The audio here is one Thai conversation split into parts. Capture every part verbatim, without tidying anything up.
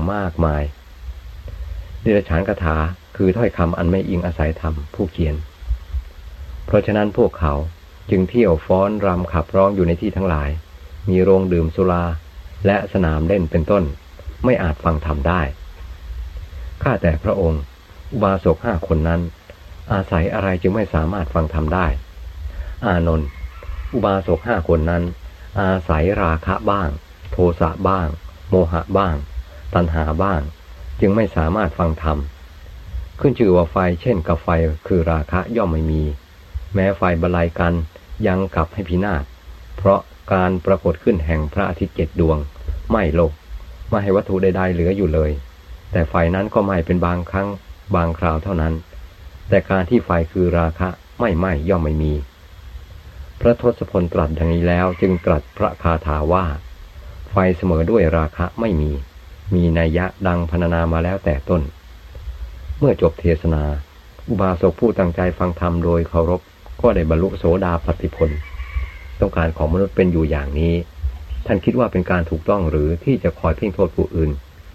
มากมายเดรัจฉานคาถาคือถ้อยคำอันไม่อิงอาศัยธรรมผู้เขียนเพราะฉะนั้นพวกเขาจึงเที่ยวฟ้อนรำขับร้องอยู่ในที่ทั้งหลายมีโรงดื่มสุราและสนามเล่นเป็นต้นไม่อาจฟังธรรมได้ข้าแต่พระองค์อุบาสกห้าคนนั้นอาศัยอะไรจึงไม่สามารถฟังธรรมได้อานนท์อุบาสกห้าคนนั้นอาศัยราคะบ้างโทสะบ้างโมหะบ้างตัณหาบ้างจึงไม่สามารถฟังธรรมขึ้นชื่อว่าไฟเช่นกับไฟคือราคะย่อมไม่มีแม้ไฟบรรลัยกันยังกลับให้พินาศเพราะการปรากฏขึ้นแห่งพระอาทิตย์เจ็ดดวงไม่โลกไม่ให้วัตถุใดๆเหลืออยู่เลยแต่ไฟนั้นก็ไหม้เป็นบางครั้งบางคราวเท่านั้นแต่การที่ไฟคือราคะไม่ไหม้ย่อมไม่มีพระทศพลตรัสดังนี้แล้วจึงตรัสพระคาถาว่าไฟเสมอด้วยราคะไม่มีมีนัยยะดังพรรณนามาแล้วแต่ต้นเมื่อจบเทศนาอุบาสกผู้ตั้งใจฟังธรรมโดยเคารพก็ได้บรรลุโสดาปัตติผลต้องการของมนุษย์เป็นอยู่อย่างนี้ท่านคิดว่าเป็นการถูกต้องหรือที่จะคอยเพ่งโทษผู้อื่น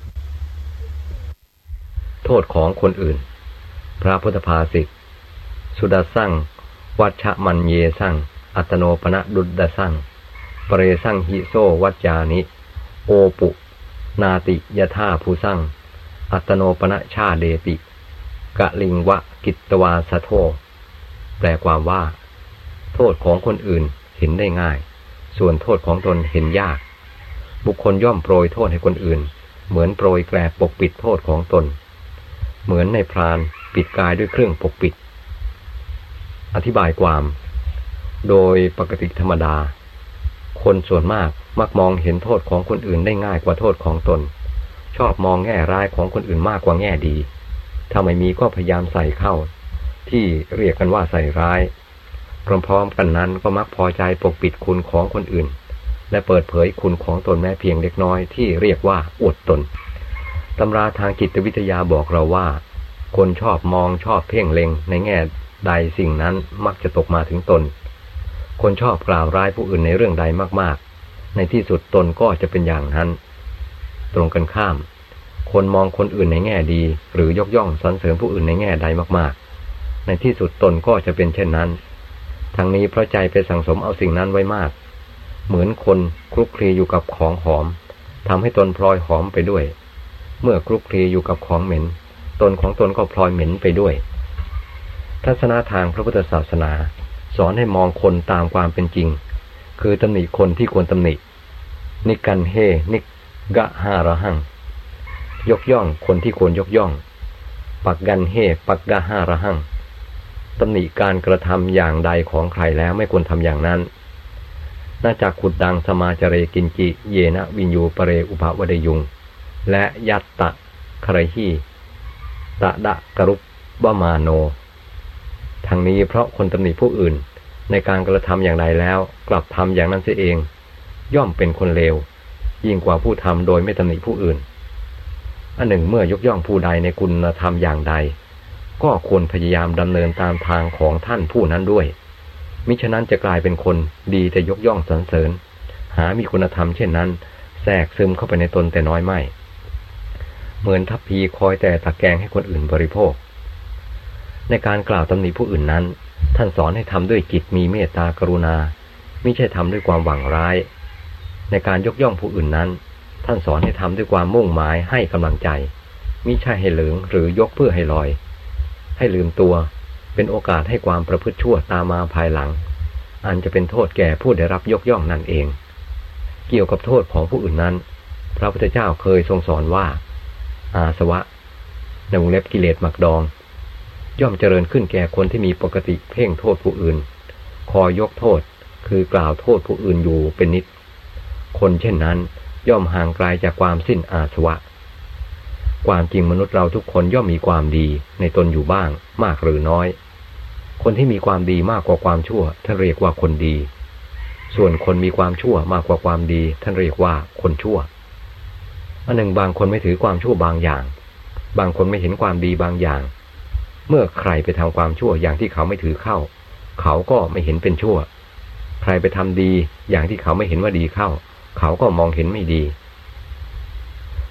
โทษของคนอื่นพระพุทธภาษิตสุดาสั่งวัชชะมันเยสั่งอัตโนปนะดุดดาสั่งปเรสั่งหิโซวัจจานิโอปุนาติยะธาภูสั่งอัตโนปนะชาเดติกะลิงวะกิตตวาสะโทแปลความว่าโทษของคนอื่นเห็นได้ง่ายส่วนโทษของตนเห็นยากบุคคลย่อมโปรยโทษให้คนอื่นเหมือนโปรยแกลบปกปิดโทษของตนเหมือนในพรานปิดกายด้วยเครื่องปกปิดอธิบายความโดยปกติธรรมดาคนส่วนมากมักมองเห็นโทษของคนอื่นได้ง่ายกว่าโทษของตนชอบมองแง่ร้ายของคนอื่นมากกว่าแง่ดีถ้าไม่มีก็พยายามใส่เข้าที่เรียกกันว่าใส่ร้ายพร้อมๆกันนั้นก็มักพอใจปกปิดคุณของคนอื่นและเปิดเผยคุณของตนแม้เพียงเล็กน้อยที่เรียกว่าอวดตนตำราทางจิตวิทยาบอกเราว่าคนชอบมองชอบเพ่งเล็งในแง่ใดสิ่งนั้นมักจะตกมาถึงตนคนชอบกล่าวร้ายผู้อื่นในเรื่องใดมากๆในที่สุดตนก็จะเป็นอย่างนั้นตรงกันข้ามคนมองคนอื่นในแง่ดีหรือยกย่องสรรเสริญผู้อื่นในแง่ใดมากๆในที่สุดตนก็จะเป็นเช่นนั้นทั้งนี้เพราะใจไปสั่งสมเอาสิ่งนั้นไว้มากเหมือนคนคลุกคลีอยู่กับของหอมทำให้ตนพลอยหอมไปด้วยเมื่อคลุกคลีอยู่กับของเหม็นตนของตนก็พลอยเหม็นไปด้วยทัศนะทางพระพุทธศาสนาสอนให้มองคนตามความเป็นจริงคือตำหนิคนที่ควรตำหนินิกันเฮนิกะหาระหังยกย่องคนที่ควรยกย่องปักกันเฮปักกะหาระหังตำหนิการกระทำอย่างใดของใครแล้วไม่ควรทำอย่างนั้นน่าจากขุดดังสมาจเรกินจิเยนะวินยูปเรอุภวเดยุงและยัตตะคารหีตะดะกรุปบมาโนทั้งนี้เพราะคนตำหนิผู้อื่นในการกระทำอย่างใดแล้วกลับทำอย่างนั้นเสียเองย่อมเป็นคนเลวยิ่งกว่าผู้ทำโดยไม่ตำหนิผู้อื่นอันหนึ่งเมื่อยกย่องผู้ใดในคุณธรรมอย่างใดก็ควรพยายามดำเนินตามทางของท่านผู้นั้นด้วยมิฉะนั้นจะกลายเป็นคนดีแต่ยกย่องสรรเสริญหามีคุณธรรมเช่นนั้นแทรกซึมเข้าไปในตนแต่น้อยไม่เหมือนทัพพีคอยแต่ตักแกงให้คนอื่นบริโภคในการกล่าวตำหนิผู้อื่นนั้นท่านสอนให้ทำด้วยจิตมีเมตตากรุณาไม่ใช่ทำด้วยความหวังร้ายในการยกย่องผู้อื่นนั้นท่านสอนให้ทำด้วยความมุ่งหมายให้กำลังใจมิใช่ให้เหลิงหรือยกเพื่อให้ลอยให้ลืมตัวเป็นโอกาสให้ความประพฤติชั่วตามมาภายหลังอันจะเป็นโทษแก่ผู้ได้รับยกย่องนั่นเองเกี่ยวกับโทษของผู้อื่นนั้นพระพุทธเจ้าเคยทรงสอนว่าอาสวะในวงเล็บกิเลสหมักดองย่อมเจริญขึ้นแก่คนที่มีปกติเพ่งโทษผู้อื่นคอยยกโทษคือกล่าวโทษผู้อื่นอยู่เป็นนิดคนเช่นนั้นย่อมห่างไกลจากความสิ้นอาสวะความจริงมนุษย์เราทุกคนย่อมมีความดีในตนอยู่บ้างมากหรือน้อยคนที่มีความดีมากกว่าความชั่วท่านเรียกว่าคนดีส่วนคนมีความชั่วมากกว่าความดีท่านเรียกว่าคนชั่วอันหนึ่งบางคนไม่ถือความชั่วบางอย่างบางคนไม่เห็นความดีบางอย่างเมื่อใครไปทำความชั่วอย่างที่เขาไม่ถือเข้าเขาก็ไม่เห็นเป็นชั่วใครไปทำดีอย่างที่เขาไม่เห็นว่าดีเข้าเขาก็มองเห็นไม่ดี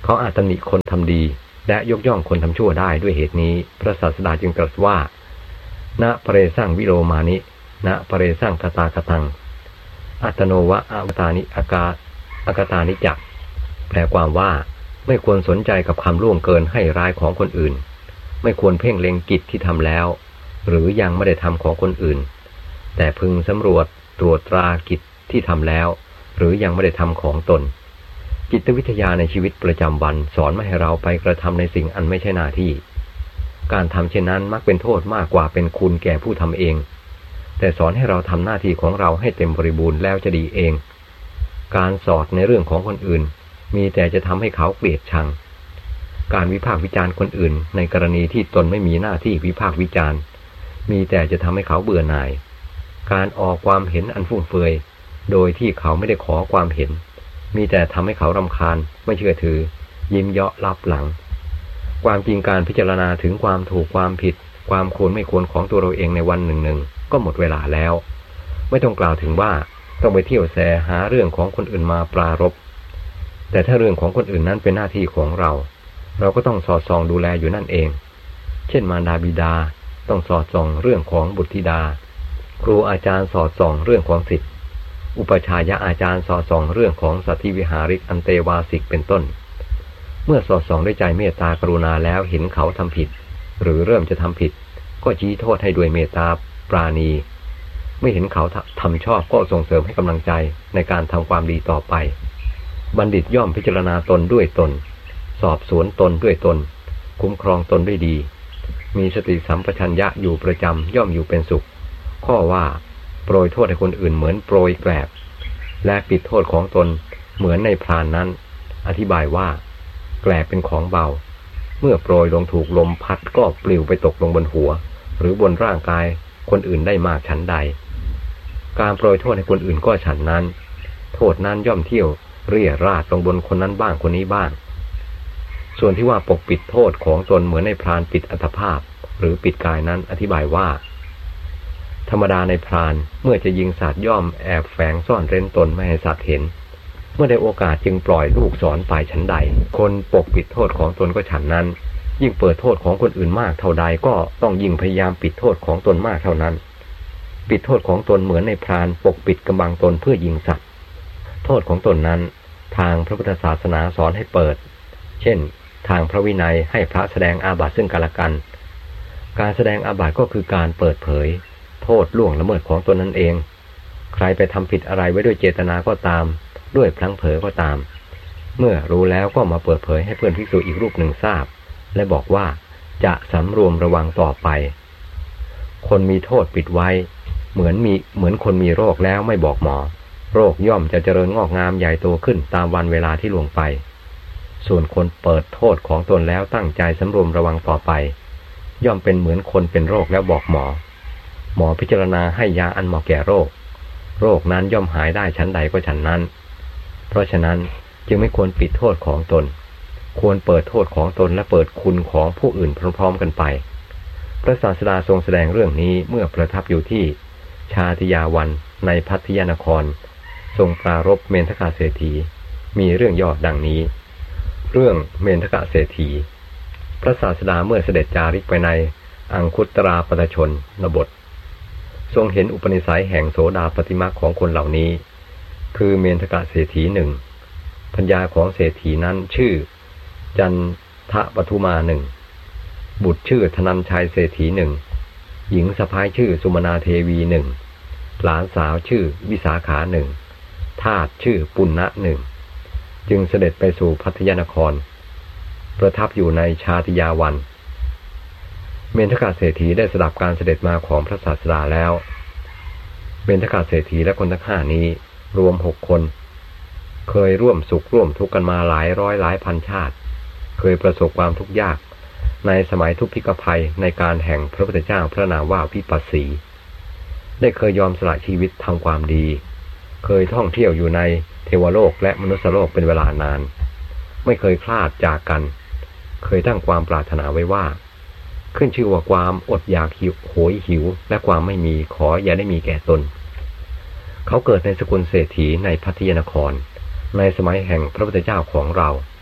เขาอาจตำหนิคนทำดีและยกย่องคนทำชั่วได้ด้วยเหตุนี้พระศาสดาจึงตรัสว่าณปเรสั่งวิโรมานิณปเรสั่งคตาคตังอัตโนวะอากตานิอากาอากตานิจักแปลความว่าไม่ควรสนใจกับคำล่วงเกินให้ร้ายของคนอื่นไม่ควรเพ่งเล็งกิจที่ทำแล้วหรือยังไม่ได้ทำของคนอื่นแต่พึงสำรวจตรวจตรากิจที่ทำแล้วหรือยังไม่ได้ทำของตนจิตวิทยาในชีวิตประจำวันสอนไม่ให้เราไปกระทำในสิ่งอันไม่ใช่หน้าที่การทำเช่นนั้นมักเป็นโทษมากกว่าเป็นคุณแก่ผู้ทำเองแต่สอนให้เราทำหน้าที่ของเราให้เต็มบริบูรณ์แล้วจะดีเองการสอดในเรื่องของคนอื่นมีแต่จะทำให้เขาเกลียดชังการวิพากษ์วิจารณ์คนอื่นในกรณีที่ตนไม่มีหน้าที่วิพากษ์วิจารณ์มีแต่จะทำให้เขาเบื่อหน่ายการออกความเห็นอันฟุ่มเฟือยโดยที่เขาไม่ได้ขอความเห็นมีแต่ทำให้เขารำคาญไม่เชื่อถือยิ้มเยาะลับหลังความจริงการพิจารณาถึงความถูกความผิดความควรไม่ควรของตัวเราเองในวันหนึ่งหนึ่งก็หมดเวลาแล้วไม่ต้องกล่าวถึงว่าต้องไปเที่ยวแสหาเรื่องของคนอื่นมาปรารภแต่ถ้าเรื่องของคนอื่นนั้นเป็นหน้าที่ของเราเราก็ต้องสอดส่องดูแลอยู่นั่นเองเช่นมารดาบิดาต้องสอดส่องเรื่องของบุตรธิดาครูอาจารย์สอดส่องเรื่องของศิษย์อุปชายะอาจารย์สอดส่องเรื่องของสัตถิวิหาริกอันเตวาสิกเป็นต้นเมื่อสอดส่องด้วยใจเมตตากรุณาแล้วเห็นเขาทำผิดหรือเริ่มจะทำผิดก็ชี้โทษให้ด้วยเมตตาปราณีไม่เห็นเขาทำชอบก็ส่งเสริมให้กำลังใจในการทำความดีต่อไปบัณฑิตย่อมพิจารณาตนด้วยตนสอบสวนตนด้วยตนคุ้มครองตนด้วยดีมีสติสัมปชัญญะอยู่ประจำย่อมอยู่เป็นสุขข้อว่าโปรยโทษให้คนอื่นเหมือนโปรยแกลบและปิดโทษของตนเหมือนในพรานนั้นอธิบายว่าแกลบเป็นของเบาเมื่อโปรยลงถูกลมพัดก็ปลิวไปตกลงบนหัวหรือบนร่างกายคนอื่นได้มากฉันใดการโปรยโทษให้คนอื่นก็ฉันนั้นโทษนั้นย่อมเที่ยวเรี่ยราดลงบนคนนั้นบ้างคนนี้บ้างส่วนที่ว่าปกปิดโทษของตนเหมือนในพรานปิดอัตภาพหรือปิดกายนั้นอธิบายว่าธรรมดาในพรานเมื่อจะยิงสัตว์ย่อมแอบแฝงซ่อนเร้นตนไม่ให้สัตว์เห็นเมื่อได้โอกาสจึงปล่อยลูกศรไปฉันใดคนปกปิดโทษของตนก็ฉันนั้นยิ่งเปิดโทษของคนอื่นมากเท่าใดก็ต้องยิ่งพยายามปิดโทษของตนมากเท่านั้นปิดโทษของตนเหมือนในพรานปกปิดกำบังตนเพื่อยิงสัตว์โทษของตนนั้นทางพระพุทธศาสนาสอนให้เปิดเช่นทางพระวินัยให้พระแสดงอาบัติซึ่งกันและกันการแสดงอาบัติก็คือการเปิดเผยโทษล่วงละเมิดของตนนั่นเองใครไปทำผิดอะไรไว้ด้วยเจตนาก็ตามด้วยพลั้งเผลอก็ตามเมื่อรู้แล้วก็มาเปิดเผยให้เพื่อนภิกษุอีกรูปหนึ่งทราบและบอกว่าจะสำรวมระวังต่อไปคนมีโทษปิดไว้เหมือนมีเหมือนคนมีโรคแล้วไม่บอกหมอโรคย่อมจะเจริญงอกงามใหญ่โตขึ้นตามวันเวลาที่ล่วงไปส่วนคนเปิดโทษของตนแล้วตั้งใจสำรวมระวังต่อไปย่อมเป็นเหมือนคนเป็นโรคแล้วบอกหมอหมอพิจารณาให้ยาอันเหมาะแก่โรคโรคนั้นย่อมหายได้ชั้นใดก็ชั้นนั้นเพราะฉะนั้นจึงไม่ควรปิดโทษของตนควรเปิดโทษของตนและเปิดคุณของผู้อื่นพร้อมๆกันไปพระศาสดาทรงแสดงเรื่องนี้เมื่อประทับอยู่ที่ชาติยาวันในพัทยานครทรงปรารภเมนทกะเศรษฐีมีเรื่องย่อดังนี้เรื่องเมนทกะเศรษฐีพระศาสดาเมื่อเสด็จจาริกไปในอังคุตตราปตชนบททรงเห็นอุปนิสัยแห่งโสดาปฏิมาของคนเหล่านี้คือเมนทกะเศรษฐีหนึ่งภรรยาของเศรษฐีนั้นชื่อจันทปทุมาหนึ่งบุตรชื่อธนัญชัยเศรษฐีหนึ่งหญิงสะพ้ายชื่อสุมนาเทวีหนึ่งหลานสาวชื่อวิสาขาหนึ่งทาสชื่อปุณณะหนึ่งจึงเสด็จไปสู่พัทยานครประทับอยู่ในชาติยาวันเมนทกะเศรษฐีได้สดับการเสด็จมาของพระศาสดาแล้วเมนทกะเศรษฐีและคนทั้งห้านี้รวมหกคนเคยร่วมสุขร่วมทุกข์กันมาหลายร้อยหลายพันชาติเคยประสบความทุกข์ยากในสมัยทุพพิกภัยในการแห่งพระพุทธเจ้าพระนามว่าวิปัสสีได้เคยยอมสละชีวิตทำความดีเคยท่องเที่ยวอยู่ในเทวโลกและมนุษยโลกเป็นเวลานานไม่เคยคลาดจากกันเคยตั้งความปรารถนาไว้ว่าขึ้นชื่อว่าความอดอยากหิวโหยหิวและความไม่มีขออย่าได้มีแก่ตนเขาเกิดในสกุลเศรษฐีในพัทยานครในสมัยแห่งพระพุทธเจ้าของเรา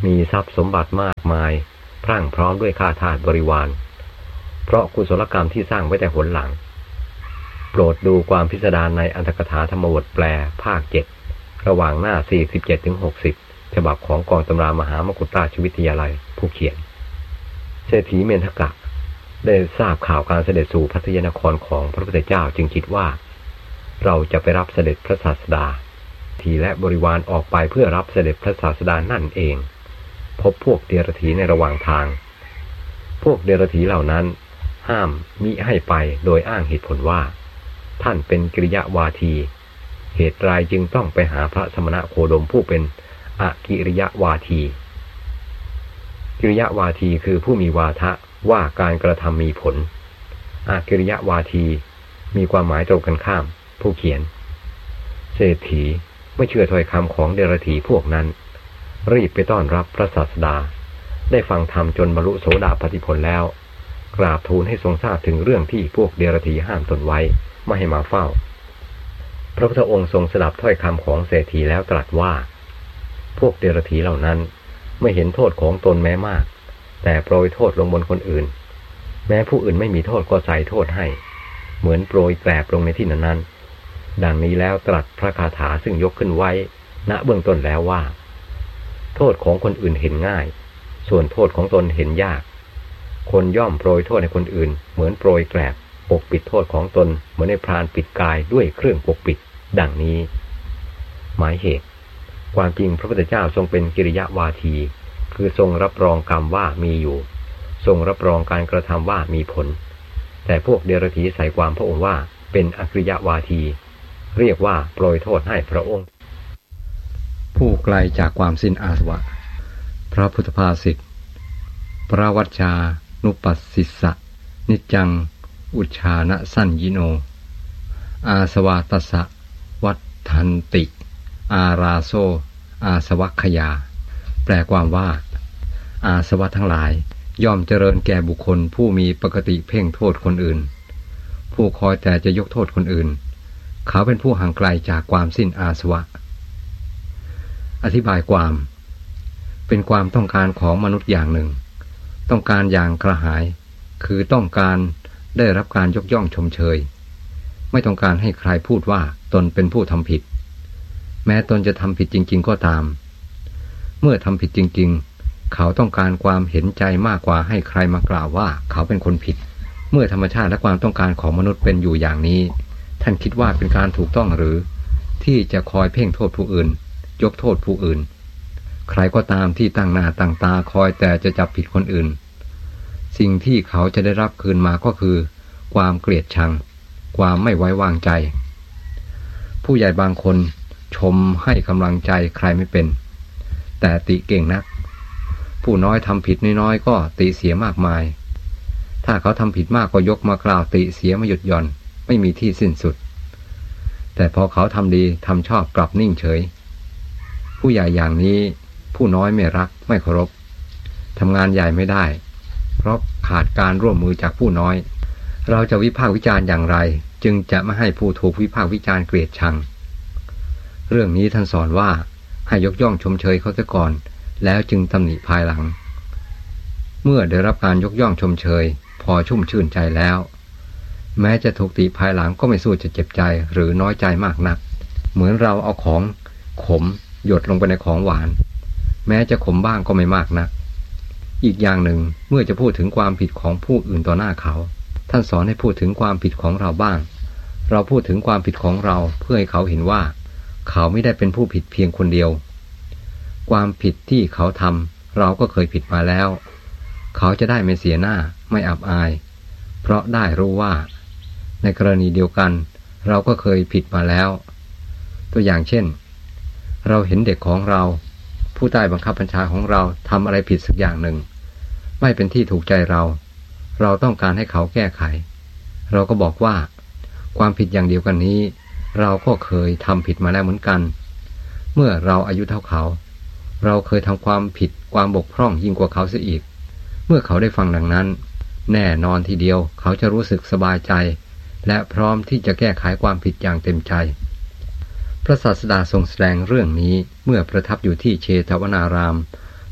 มีทรัพย์สมบัติมากมายพรั่งพร้อมด้วยข้าทาสบริวารเพราะกุศลกรรมที่สร้างไว้แต่หนหลังโปรดดูความพิสดารในอัตถกถาธรรมบทแปลภาคเจ็ดระหว่างหน้า สี่สิบเจ็ดถึงหกสิบ ฉบับของกองตำรามหามกุฏราชวิทยาลัยผู้เขียนเศรษฐีเมนทกะได้ทราบข่าวการเสด็จสู่พัทยนครของพระพุทธเจ้าจึงคิดว่าเราจะไปรับเสด็จพระศาสดาทีและบริวารออกไปเพื่อรับเสด็จพระศาสดานั่นเองพบพวกเดรัจฉีในระหว่างทางพวกเดรัจฉีเหล่านั้นห้ามมิให้ไปโดยอ้างเหตุผลว่าท่านเป็นกิริยาวาทีเหตุไรจึงต้องไปหาพระสมณะโคดมผู้เป็นอกิริยาวาทีกิริยาวาทีคือผู้มีวาทะว่าการกระทำมีผลอกิริยาวาทีมีความหมายตรงกันข้ามผู้เขียนเศรษฐีไม่เชื่อถ้อยคำของเดรัจฉีพวกนั้นรีบไปต้อนรับพระศาสดาได้ฟังธรรมจนบรรลุโสดาปัตติผลแล้วกราบทูลให้ทรงทราบถึงเรื่องที่พวกเดรัจฉีห้ามตนไว้ไม่ให้มาเฝ้าพระพุทธองค์ทรงสดับถ้อยคำของเศรษฐีแล้วตรัสว่าพวกเดรัจฉีเหล่านั้นไม่เห็นโทษของตนแม้มากแต่โปรยโทษลงบนคนอื่นแม้ผู้อื่นไม่มีโทษก็ใส่โทษให้เหมือนโปรยแกลบลงในที่นั้นๆดังนี้แล้วตรัสพระคาถาซึ่งยกขึ้นไว้ณเบื้องต้นแล้วว่าโทษของคนอื่นเห็นง่ายส่วนโทษของตนเห็นยากคนย่อมโปรยโทษให้คนอื่นเหมือนโปรยแกลบปกปิดโทษของตนเหมือนในพรานปิดกายด้วยเครื่องปกปิดดังนี้หมายเหตุความจริงพระพุทธเจ้าทรงเป็นกิริยาวาทีคือทรงรับรองกรรมว่ามีอยู่ทรงรับรองการกระทำว่ามีผลแต่พวกเดรัจฉีใส่ความพระองค์ว่าเป็นอกิริยาวาทีเรียกว่าโปรยโทษให้พระองค์ผู้ไกลจากความสิ้นอาสวะพระพุทธภาษิตปราวัชชานุปัสสิสะนิจจังอุชฌานะสัญญิโนอาสวะตัสสะวัฏทันติอาราโซอาสวัคคยาแปลความว่าอาสวะทั้งหลายย่อมเจริญแก่บุคคลผู้มีปกติเพ่งโทษคนอื่นผู้คอยแต่จะยกโทษคนอื่นเขาเป็นผู้ห่างไกลจากความสิ้นอาสวะอธิบายความเป็นความต้องการของมนุษย์อย่างหนึ่งต้องการอย่างกระหายคือต้องการได้รับการยกย่องชมเชยไม่ต้องการให้ใครพูดว่าตนเป็นผู้ทำผิดแม้ตนจะทำผิดจริงๆก็ตามเมื่อทำผิดจริงๆเขาต้องการความเห็นใจมากกว่าให้ใครมากล่าวว่าเขาเป็นคนผิดเมื่อธรรมชาติและความต้องการของมนุษย์เป็นอยู่อย่างนี้ท่านคิดว่าเป็นการถูกต้องหรือที่จะคอยเพ่งโทษผู้อื่นยกโทษผู้อื่นใครก็ตามที่ตั้งหน้าตั้งตาคอยแต่จะจับผิดคนอื่นสิ่งที่เขาจะได้รับคืนมาก็คือความเกลียดชังความไม่ไว้วางใจผู้ใหญ่บางคนชมให้กำลังใจใครไม่เป็นแต่ติเก่งนักผู้น้อยทำผิดน้อยๆก็ติเสียมากมายถ้าเขาทำผิดมากก็ยกมากล่าวติเสียไม่หยุดหย่อนไม่มีที่สิ้นสุดแต่พอเขาทำดีทำชอบกลับนิ่งเฉยผู้ใหญ่อย่างนี้ผู้น้อยไม่รักไม่เคารพทำงานใหญ่ไม่ได้เพราะขาดการร่วมมือจากผู้น้อยเราจะวิพากษ์วิจารณ์อย่างไรจึงจะไม่ให้ผู้ถูกวิพากษ์วิจารณ์เกลียดชังเรื่องนี้ท่านสอนว่าให้ยกย่องชมเชยเขาเสียก่อนแล้วจึงตำหนิภายหลังเมื่อได้รับการยกย่องชมเชยพอชุ่มชื่นใจแล้วแม้จะถูกติภายหลังก็ไม่สู้จะเจ็บใจหรือน้อยใจมากนักเหมือนเราเอาของขมหยดลงไปในของหวานแม้จะขมบ้างก็ไม่มากนักอีกอย่างหนึ่งเมื่อจะพูดถึงความผิดของผู้อื่นต่อหน้าเขาท่านสอนให้พูดถึงความผิดของเราบ้างเราพูดถึงความผิดของเราเพื่อให้เขาเห็นว่าเขาไม่ได้เป็นผู้ผิดเพียงคนเดียวความผิดที่เขาทำเราก็เคยผิดมาแล้วเขาจะได้ไม่เสียหน้าไม่อับอายเพราะได้รู้ว่าในกรณีเดียวกันเราก็เคยผิดมาแล้วตัวอย่างเช่นเราเห็นเด็กของเราผู้ใต้บังคับบัญชาของเราทำอะไรผิดสักอย่างหนึ่งไม่เป็นที่ถูกใจเราเราต้องการให้เขาแก้ไขเราก็บอกว่าความผิดอย่างเดียวกันนี้เราก็เคยทำผิดมาแล้วเหมือนกันเมื่อเราอายุเท่าเขาเราเคยทำความผิดความบกพร่องยิ่งกว่าเขาเสียอีกเมื่อเขาได้ฟังดังนั้นแน่นอนทีเดียวเขาจะรู้สึกสบายใจและพร้อมที่จะแก้ไขความผิดอย่างเต็มใจพระศาสดาทรงแสดงเรื่องนี้เมื่อประทับอยู่ที่เชตวนาราม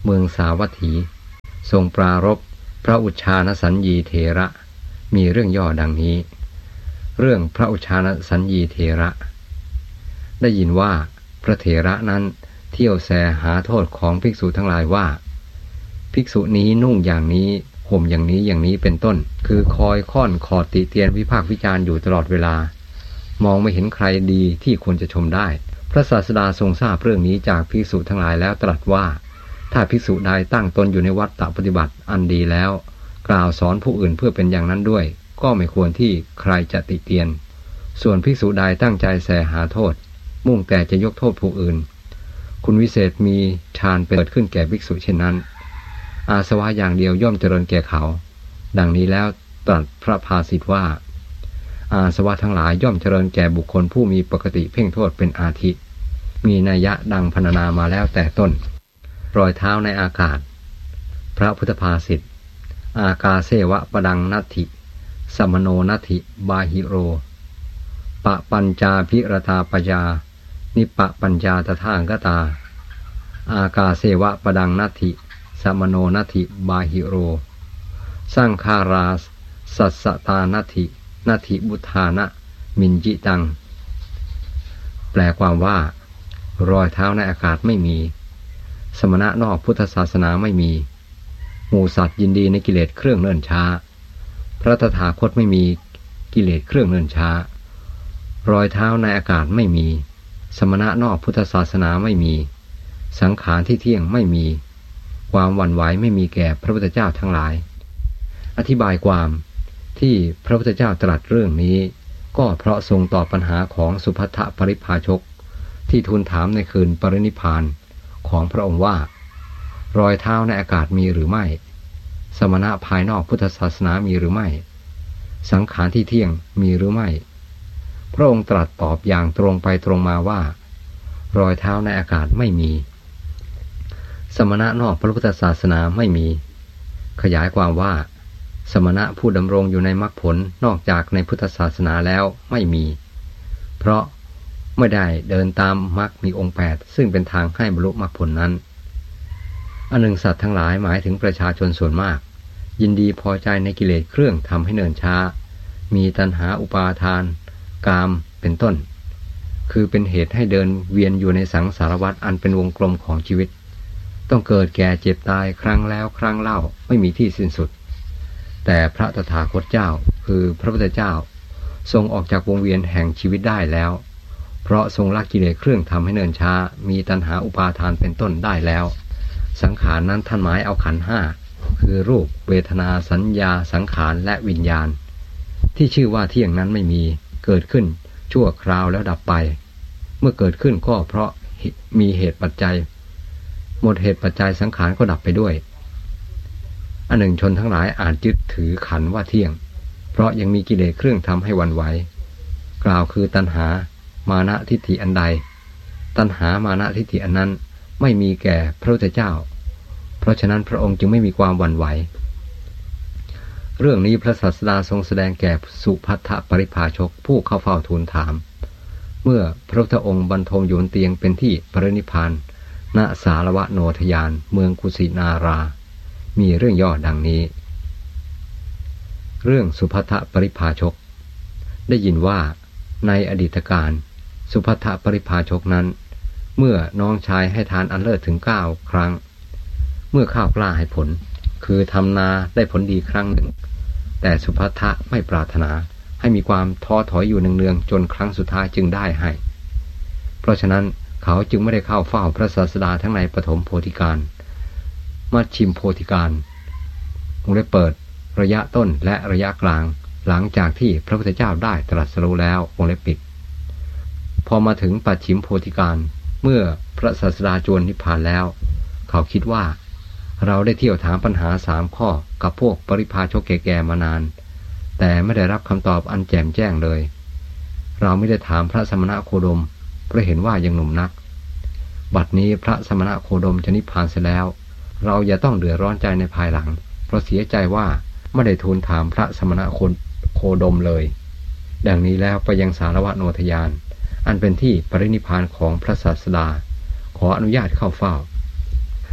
เมืองสาวัตถีทรงปรารภพระอุชานสัญญีเถระมีเรื่องย่อดังนี้เรื่องพระอุชานสัญญีเถระได้ยินว่าพระเถระนั้นเที่ยวแสหาโทษของภิกษุทั้งหลายว่าภิกษุนี้นุ่งอย่างนี้ห่มอย่างนี้อย่างนี้เป็นต้นคือคอยค่อนขอดติเตียนวิพากษ์วิจารณ์อยู่ตลอดเวลามองไม่เห็นใครดีที่ควรจะชมได้พระศาสดาทรงทราบเรื่องนี้จากภิกษุทั้งหลายแล้วตรัสว่าถ้าภิกษุใดตั้งตนอยู่ในวัฏฏะปฏิบัติอันดีแล้วกล่าวสอนผู้อื่นเพื่อเป็นอย่างนั้นด้วยก็ไม่ควรที่ใครจะติเตียนส่วนภิกษุใดตั้งใจแสหาโทษมุ่งแต่จะยกโทษผู้อื่นคุณวิเศษมีฌานเกิดขึ้นแก่ภิกษุเช่นนั้นอาสวะอย่างเดียวย่อมเจริญแก่เขาดังนี้แล้วตรัสพระภาษิตว่าอาสวะทั้งหลายย่อมเจริญแก่บุคคลผู้มีปกติเพ่งโทษเป็นอาทิมีนัยยะดังพรรณนามาแล้วแต่ต้นรอยเท้าในอากาศพระพุทธภาษิตอากาเสวะปดังนัตถิสมโนนัตถิบาหิโรปะปัญจาภิรตาปยานิปะปัญญาตถางกตาอากาเสวะปดังนัตถิสมโนนัตถิบาหิโรสังขาราสัสสตานัตถินัตถิบุทานะมินจิตังแปลความว่ารอยเท้าในอากาศไม่มีสมณะนอกพุทธศาสนาไม่มีหมู่สัตว์ยินดีในกิเลสเครื่องเนิ่นช้าพระตถาคตไม่มีกิเลสเครื่องเนิ่นช้ารอยเท้าในอากาศไม่มีสมณะนอกพุทธศาสนาไม่มีสังขารที่เที่ยงไม่มีความหวั่นไหวไม่มีแก่พระพุทธเจ้าทั้งหลายอธิบายความที่พระพุทธเจ้าตรัสเรื่องนี้ก็เพราะทรงตอบปัญหาของสุภัททปริภาชกที่ทูลถามในคืนปรินิพพานของพระองค์ว่ารอยเท้าในอากาศมีหรือไม่สมณะภายนอกพุทธศาสนามีหรือไม่สังขารที่เที่ยงมีหรือไม่พระองค์ตรัสตอบอย่างตรงไปตรงมาว่ารอยเท้าในอากาศไม่มีสมณะนอกพระพุทธศาสนาไม่มีขยายความว่าสมณะผู้ดำรงอยู่ในมรรคผลนอกจากในพุทธศาสนาแล้วไม่มีเพราะไม่ได้เดินตามมรรคมีองค์แปดซึ่งเป็นทางให้บรรลุมรรคผลนั้นอันหนึ่งสัตว์ทั้งหลายหมายถึงประชาชนส่วนมากยินดีพอใจในกิเลสเครื่องทำให้เนิ่นช้ามีตัณหาอุปาทานกามเป็นต้นคือเป็นเหตุให้เดินเวียนอยู่ในสังสารวัฏอันเป็นวงกลมของชีวิตต้องเกิดแก่เจ็บตายครั้งแล้วครั้งเล่าไม่มีที่สิ้นสุดแต่พระตถาคตเจ้าคือพระพุทธเจ้าทรงออกจากวงเวียนแห่งชีวิตได้แล้วเพราะทรงละกิเลสเครื่องทำให้เนิ่นช้ามีตัณหาอุปาทานเป็นต้นได้แล้วสังขารนั้นท่านหมายเอาขันธ์ห้าคือรูปเวทนาสัญญาสังขารและวิญญาณที่ชื่อว่าเที่ยงนั้นไม่มีเกิดขึ้นชั่วคราวแล้วดับไปเมื่อเกิดขึ้นก็เพราะมีเหตุปัจจัยหมดเหตุปัจจัยสังขารก็ดับไปด้วยอันหนึ่งชนทั้งหลายอาจยึดถือขันธ์ว่าเที่ยงเพราะยังมีกิเลสเครื่องทำให้หวั่นไหวกล่าวคือตัณหามานะทิฏฐิอันใดตัณหามานะทิฏฐิอันนั้นไม่มีแก่พระพุทธเจ้าเพราะฉะนั้นพระองค์จึงไม่มีความหวั่นไหวเรื่องนี้พระศาสดาทรงแสดงแก่สุภัททปริภาชกผู้เข้าเฝ้าทูลถามเมื่อพระพุทธองค์บรรทมอยู่บนเตียงเป็นที่ปรินิพพานณสารวโนทยานเมืองกุสินารามีเรื่องย่อดังนี้เรื่องสุภัททปริภาชกได้ยินว่าในอดีตการสุภัททปริภาชกนั้นเมื่อน้องชายให้ทานอันเลิศถึงเก้าครั้งเมื่อข้าวกล้าให้ผลคือทำนาได้ผลดีครั้งหนึ่งแต่สุภัททะไม่ปรารถนาให้มีความท้อถอยอยู่เนืองๆจนครั้งสุดท้ายจึงได้ให้เพราะฉะนั้นเขาจึงไม่ได้เข้าเฝ้าพระศาสดาทั้งในปฐมโพธิการมัชชิมโพธิการวงเล็บเปิดระยะต้นและระยะกลางหลังจากที่พระพุทธเจ้าได้ตรัสรู้แล้ววงเล็บปิดพอมาถึงปัจฉิมโพธิการเมื่อพระศาสดาจวนนิพพานแล้วเขาคิดว่าเราได้เที่ยวถามปัญหาสามข้อกับพวกปริพาชกแก่ๆมานานแต่ไม่ได้รับคำตอบอันแจ่มแจ้งเลยเราไม่ได้ถามพระสมณโคดมเพราะเห็นว่ายังหนุ่มนักบัดนี้พระสมณโคดมจะนิพพานเสียแล้วเราอย่าต้องเดือดร้อนใจในภายหลังเพราะเสียใจว่าไม่ได้ทูลถามพระสมณโคดมเลยดังนี้แล้วไปยังสารวโนทยานอันเป็นที่ปรินิพพานของพระศาสดาขออนุญาตเข้าเฝ้า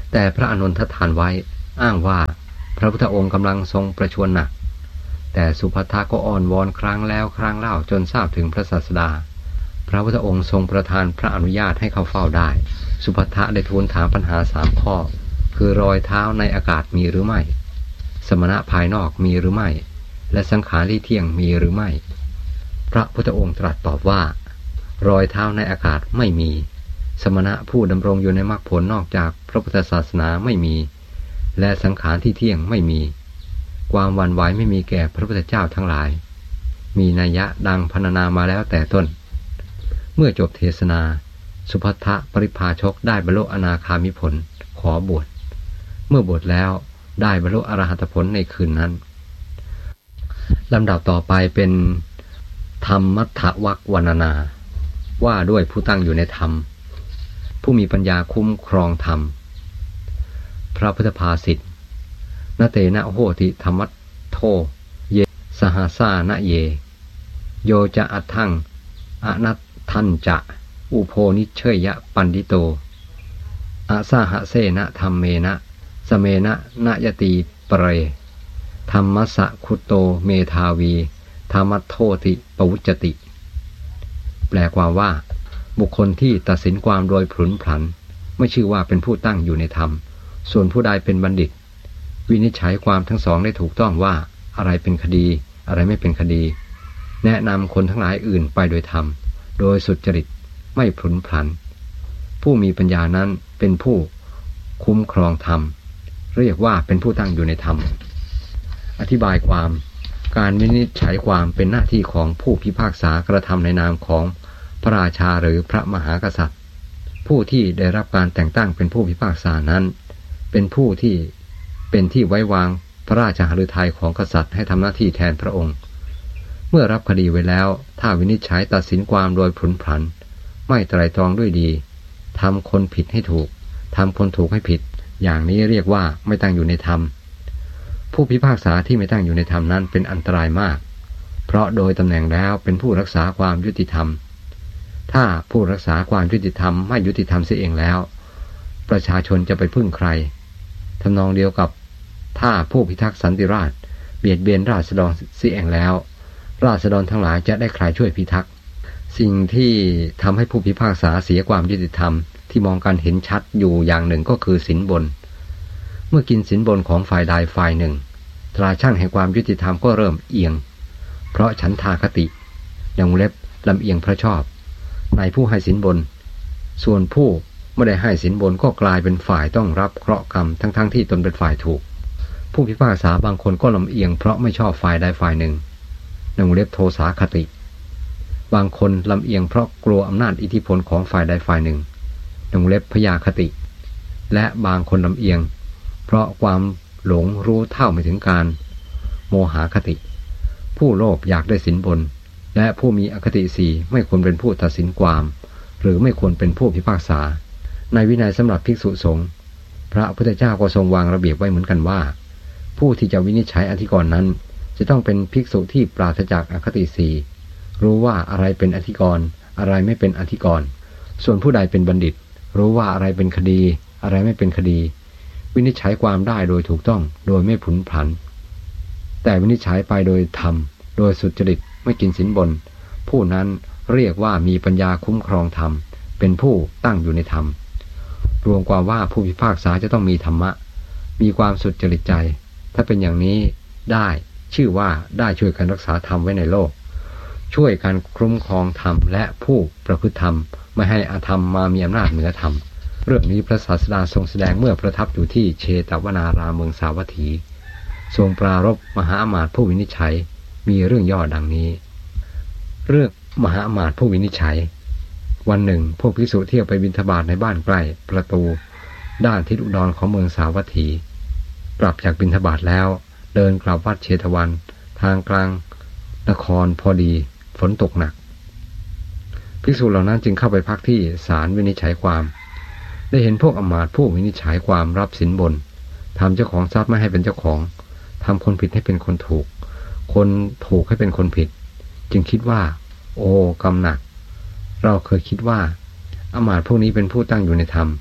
แต่พระอานนททานไว้อ้างว่าพระพุทธองค์กำลังทรงประชวรหนักแต่สุภัททะก็อ้อนวอนครั้งแล้วครั้งเล่าจนทราบถึงพระศาสดาพระพุทธองค์ทรงประทานพระอนุญาตให้เข้าเฝ้าได้สุภัททะได้ทูลถามปัญหาสามข้อคือรอยเท้าในอากาศมีหรือไม่สมณะภายนอกมีหรือไม่และสังขารที่เที่ยงมีหรือไม่พระพุทธองค์ตรัสตอบว่ารอยเท้าในอากาศไม่มีสมณะผู้ดำรงอยู่ในมรรคผลนอกจากพระพุทธศาสนาไม่มีและสังขารที่เที่ยงไม่มีความหวั่นไหวไม่มีแก่พระพุทธเจ้าทั้งหลายมีนัยยะดังพรรณนามาแล้วแต่ต้นเมื่อจบเทศนาสุภัททะปริพาชกได้บรรลุอนาคามิผลขอบวชเมื่อบวชแล้วได้บรรลุอรหัตผลในคืนนั้นลำดับต่อไปเป็นธรรมัฏฐวรรควรรณนาว่าด้วยผู้ตั้งอยู่ในธรรมผู้มีปัญญาคุ้มครองธรรมพระพุทธภาษิตนเตนะโหติธรรมัตโธเยสหสานะเยโยจะอัตถังอนัตทันจะอุโพนิเชยยะปันดิโตอาสาหะเสนะธรรมเมนะสเมนะนยตีปเรธรรมัสสะคุโตเมธาวีธรรมัตโธติปวุจจติแปลความว่าบุคคลที่ตัดสินความโดยพลุนพลันไม่ชื่อว่าเป็นผู้ตั้งอยู่ในธรรมส่วนผู้ใดเป็นบัณฑิตวินิจฉัยความทั้งสองได้ถูกต้องว่าอะไรเป็นคดีอะไรไม่เป็นคดีแนะนำคนทั้งหลายอื่นไปโดยธรรมโดยสุจริตไม่พลุนพลันผู้มีปัญญานั้นเป็นผู้คุ้มครองธรรมเรียกว่าเป็นผู้ตั้งอยู่ในธรรมอธิบายความการวินิจฉัยความเป็นหน้าที่ของผู้พิพากษากระทำในนามของพระราชาหรือพระมหากษัตริย์ผู้ที่ได้รับการแต่งตั้งเป็นผู้พิพากษานั้นเป็นผู้ที่เป็นที่ไว้วางพระราชฤทัยของกษัตริย์ให้ทำหน้าที่แทนพระองค์เมื่อรับคดีไว้แล้วถ้าวินิจฉัยตัดสินความโดยพลุนพลันไม่ไตร่ตรองด้วยดีทำคนผิดให้ถูกทำคนถูกให้ผิดอย่างนี้เรียกว่าไม่ตั้งอยู่ในธรรมผู้พิพากษาที่ไม่ตั้งอยู่ในธรรมนั้นเป็นอันตรายมากเพราะโดยตำแหน่งแล้วเป็นผู้รักษาความยุติธรรมถ้าผู้รักษาความยุติธรรมไม่ยุติธรรมเสียเองแล้วประชาชนจะไปพึ่งใครทำนองเดียวกับถ้าผู้พิทักษ์สันติราษฎร์เบียดเบียนราษฎรเสียเองแล้วราษฎรทั้งหลายจะได้ใครช่วยพิทักษ์สิ่งที่ทำให้ผู้พิพากษาเสียความยุติธรรมที่มองกันเห็นชัดอยู่อย่างหนึ่งก็คือสินบนเมื่อกินสินบนของฝ่ายใดฝ่ายหนึ่งตราช่างแห่งความยุติธรรมก็เริ่มเอียงเพราะฉันทาคติยังเล็บลำเอียงพระชอบในผู้ให้สินบนส่วนผู้ไม่ได้ให้สินบนก็กลายเป็นฝ่ายต้องรับเคราะห์กรรมทั้งๆ ท, ที่ตนเป็นฝ่ายถูกผู้พิพากษาบางคนก็ลำเอียงเพราะไม่ชอบฝ่ายใดฝ่ายหนึ่งยังเล็บโทสาคติบางคนลำเอียงเพราะกลัวอำนาจอิทธิพลของฝ่ายใดฝ่ายหนึ่งยังเล็บพยาคติและบางคนลำเอียงเพราะความหลงรู้เท่าไม่ถึงการโมหคติผู้โลภอยากได้สินบนและผู้มีอคติสี่ไม่ควรเป็นผู้ตัดสินความหรือไม่ควรเป็นผู้พิพากษาในวินัยสำหรับภิกษุสงฆ์พระพุทธเจ้าก็ทรงวางระเบียบไว้เหมือนกันว่าผู้ที่จะวินิจฉัยอธิกรณ์นั้นจะต้องเป็นภิกษุที่ปราศจากอคติสี่รู้ว่าอะไรเป็นอธิกรณ์อะไรไม่เป็นอธิกรณ์ส่วนผู้ใดเป็นบัณฑิตรู้ว่าอะไรเป็นคดีอะไรไม่เป็นคดีวินิจฉัยความได้โดยถูกต้องโดยไม่ผุนผันแต่วินิจฉัยไปโดยธรรมโดยสุจริตไม่กินสินบนผู้นั้นเรียกว่ามีปัญญาคุ้มครองธรรมเป็นผู้ตั้งอยู่ในธรรมรวมความว่าผู้พิพากษาจะต้องมีธรรมะมีความสุจริตใจถ้าเป็นอย่างนี้ได้ชื่อว่าได้ช่วยกันรักษาธรรมไว้ในโลกช่วยกันคุ้มครองธรรมและผู้ประพฤติธรรมไม่ให้อธรรมมามีอำนาจเหนือธรรมเรื่องนี้พระศาสดาทรงแสดงเมื่อประทับอยู่ที่เชตวนารามเมืองสาวัตถีทรงปรารภมหาอมาตย์ผู้วินิจฉัยมีเรื่องย่อดังนี้เรื่องมหาอมาตย์ผู้วินิจฉัยวันหนึ่งพวกภิกษุเที่ยวไปบิณฑบาตในบ้านใกล้ประตูด้านทิศอุดรของเมืองสาวัตถีกลับจากบิณฑบาตแล้วเดินกลับวัดเชตวันทางกลางนครพอดีฝนตกหนักภิกษุเหล่านั้นจึงเข้าไปพักที่ศาลวินิจฉัยความได้เห็นพวกอมาตย์ผู้วินิจฉัยความรับสินบนทำเจ้าของทรัพย์ไม่ให้เป็นเจ้าของทำคนผิดให้เป็นคนถูกคนถูกให้เป็นคนผิดจึงคิดว่าโอ้กรรมหนักเราเคยคิดว่าอมาตย์พวกนี้เป็นผู้ตั้งอยู่ในธรรม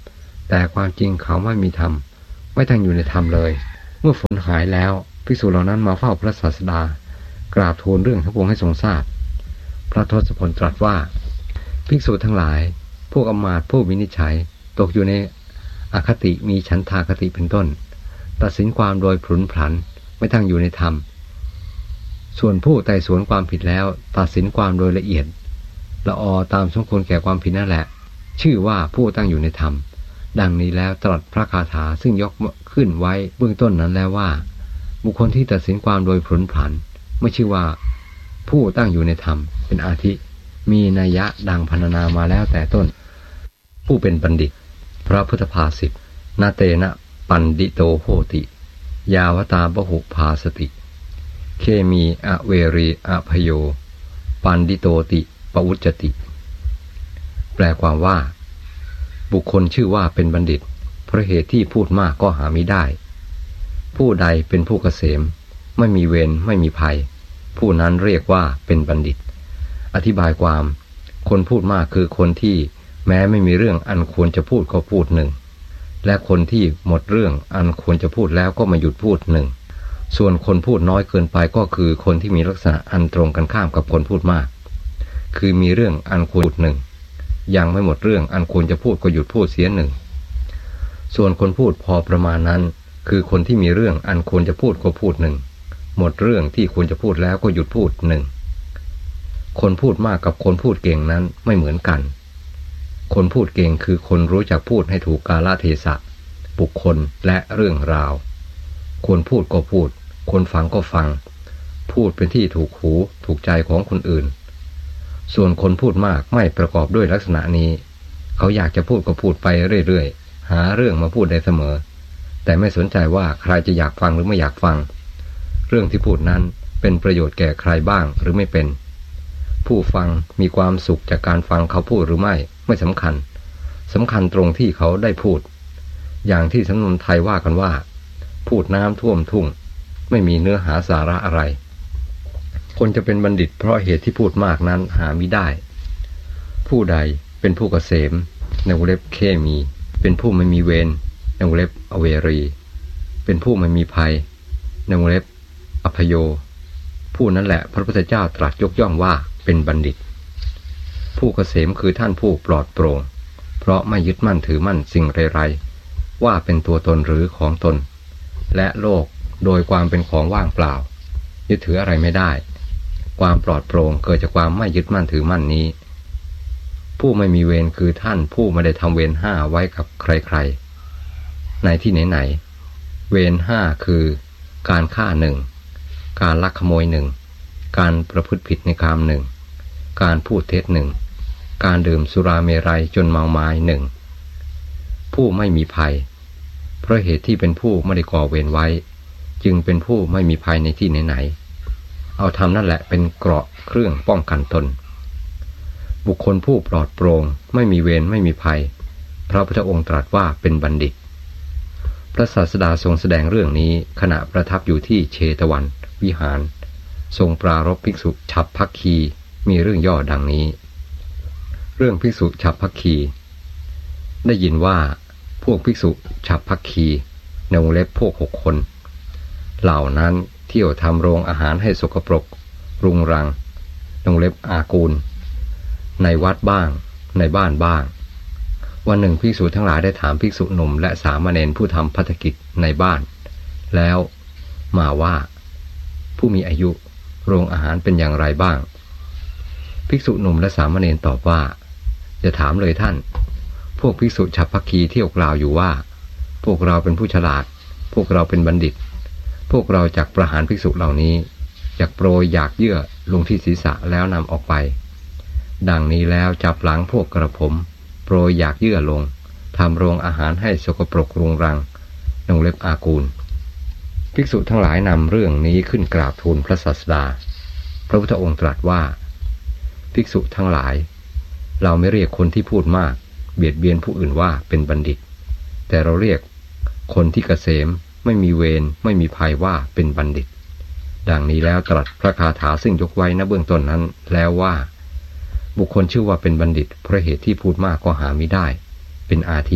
แต่ความจริงเขาไม่มีธรรมไม่ตั้งอยู่ในธรรมเลยเมื่อฝนหายแล้วภิกษุเหล่านั้นมาเฝ้าพระศาสดากราบทูลเรื่องทั้งปวงให้ทรงทราบพระทศพลตรัสว่าภิกษุทั้งหลายพวกอมาตย์ผู้วินิจฉัยตกอยู่ในอคติมีฉันทาคติเป็นต้นตัดสินความโดยพลุนพลันไม่ตั้งอยู่ในธรรมส่วนผู้ไต่สวนความผิดแล้วตัดสินความโดยละเอียดละออตามสมควรแก่ความผิดนั่นแหละชื่อว่าผู้ตั้งอยู่ในธรรมดังนี้แล้วตรัสพระคาถาซึ่งยกขึ้นไว้เบื้องต้นนั้นแล้วว่าบุคคลที่ตัดสินความโดยพลุนพลันไม่ชื่อว่าผู้ตั้งอยู่ในธรรมเป็นอาทิมีนัยยะดังพรรณนามาแล้วแต่ต้นผู้เป็นบัณฑิตพระพุทธภาษิตนาเตนะปันดิโตโหติยาวตาบหุภาสติเคมีอเวรีอภโยปันดิโตติปวุจจติแปลความว่าบุคคลชื่อว่าเป็นบัณฑิตเพราะเหตุที่พูดมากก็หามิได้ผู้ใดเป็นผู้เกษมไม่มีเวรไม่มีภัยผู้นั้นเรียกว่าเป็นบัณฑิตอธิบายความคนพูดมากคือคนที่แม้ไม่มีเรื่องอันควรจะพูดก็พูดหนึ่งและคนที่หมดเรื่องอันควรจะพูดแล้วก็มาหยุดพูดหนึ่งส่วนคนพูดน้อยเกินไปก็คือคนที่มีลักษณะอันตรงกันข้ามกับคนพูดมากคือมีเรื่องอันควรพูดหนึ่งยังไม่หมดเรื่องอันควรจะพูดก็หยุดพูดเสียหนึ่งส่วนคนพูดพอประมาณนั้นคือคนที่มีเรื่องอันควรจะพูดก็พูดหนึ่งหมดเรื่องที่ควรจะพูดแล้วก็หยุดพูดหนึ่งคนพูดมากกับคนพูดเก่งนั้นไม่เหมือนกันคนพูดเก่งคือคนรู้จักพูดให้ถูกกาลเทศะบุคคลและเรื่องราวคนพูดก็พูดคนฟังก็ฟังพูดเป็นที่ถูกหูถูกใจของคนอื่นส่วนคนพูดมากไม่ประกอบด้วยลักษณะนี้เขาอยากจะพูดก็พูดไปเรื่อยๆหาเรื่องมาพูดได้เสมอแต่ไม่สนใจว่าใครจะอยากฟังหรือไม่อยากฟังเรื่องที่พูดนั้นเป็นประโยชน์แก่ใครบ้างหรือไม่เป็นผู้ฟังมีความสุขจากการฟังเขาพูดหรือไม่ไม่สำคัญสำคัญตรงที่เขาได้พูดอย่างที่สำนวนไทยว่ากันว่าพูดน้ำท่วมทุ่งไม่มีเนื้อหาสาระอะไรคนจะเป็นบัณฑิตเพราะเหตุที่พูดมากนั้นหามิได้ผู้ใดเป็นผู้เกษมในวงเล็บเคมีเป็นผู้ไม่มีเวรในวงเล็บอเวรีเป็นผู้ไม่มีภัยในวงเล็บอภโยผู้นั้นแหละพระพุทธเจ้าตรัสยกย่องว่าเป็นบัณฑิตผู้เกษมคือท่านผู้ปลอดโปร่งเพราะไม่ยึดมั่นถือมั่นสิ่งไรๆว่าเป็นตัวตนหรือของตนและโลกโดยความเป็นของว่างเปล่ายึดถืออะไรไม่ได้ความปลอดโปร่งเกิดจากความไม่ยึดมั่นถือมั่นนี้ผู้ไม่มีเวรคือท่านผู้ไม่ได้ทำเวรห้าไว้กับใครๆในที่ไหนๆเวรห้าคือการฆ่าหนึ่งการลักขโมยหนึ่งการประพฤติผิดในกามหนึ่งการพูดเท็จหนึ่งการดื่มสุราเมรัยจนเมาไม้หนึ่งผู้ไม่มีภัยเพราะเหตุที่เป็นผู้ไม่ได้ก่อเวรไว้จึงเป็นผู้ไม่มีภัยในที่ไหนๆเอาธรรมนั่นแหละเป็นเกราะเครื่องป้องกันตนบุคคลผู้ปลอดโปร่งไม่มีเวรไม่มีภัยพระพุทธองค์ตรัสว่าเป็นบัณฑิตพระศาสดาทรงแสดงเรื่องนี้ขณะประทับอยู่ที่เชตวันวิหารทรงปรารภภิกษุฉัพพคีมีเรื่องย่อดังนี้เรื่องภิกษุฉัพพคีได้ยินว่าพวกภิกษุฉัพพคีในวงเล็บพวกหกคนเหล่านั้นเที่ยวทำโรงอาหารให้สกปรกรุงรังในวงเล็บอากูลในวัดบ้างในบ้านบ้างวันหนึ่งภิกษุทั้งหลายได้ถามภิกษุหนุ่มและสามเณรผู้ทำภัตกิจในบ้านแล้วมาว่าผู้มีอายุโรงอาหารเป็นอย่างไรบ้างภิกษุหนุ่มและสามเณรตอบว่าอย่าถามเลยท่านพวกภิกษุฉัพพคีเที่ยวกล่าวอยู่ว่าพวกเราเป็นผู้ฉลาดพวกเราเป็นบัณฑิตพวกเราจักประหารภิกษุเหล่านี้จักโปรยหยากเยื่อลงที่ศีรษะแล้วนำออกไปดังนี้แล้วจับหลังพวกกระผมโปรยหยากเยื่อลงทำโรงอาหารให้สกปรกรุงรังในวงเล็บอากูลภิกษุทั้งหลายนำเรื่องนี้ขึ้นกราบทูลพระศาสดาพระพุทธองค์ตรัสว่าภิกษุทั้งหลายเราไม่เรียกคนที่พูดมากเบียดเบียนผู้อื่นว่าเป็นบัณฑิตแต่เราเรียกคนที่เกษมไม่มีเวรไม่มีภัยว่าเป็นบัณฑิตดังนี้แล้วตรัสพระคาถาซึ่งยกไว้ณเบื้องต้นนั้นแล้วว่าบุคคลชื่อว่าเป็นบัณฑิตเพราะเหตุที่พูดมากก็หามิได้เป็นอาทิ